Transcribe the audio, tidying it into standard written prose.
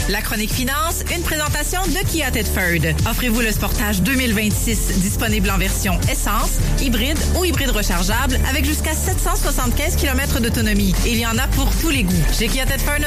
La chronique finance, une présentation de Kia Tedford. Offrez-vous le Sportage 2026 disponible en version essence, hybride ou hybride rechargeable avec jusqu'à 775 km d'autonomie. Il y en a pour tous les goûts. Chez Kia Tedford,